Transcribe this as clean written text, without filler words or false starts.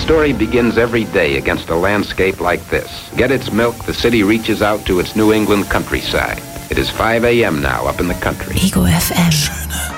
story begins every day against a landscape like this. Get its milk, the city reaches out to its New England countryside. It is 5 a.m. now up in the country. Ego FM.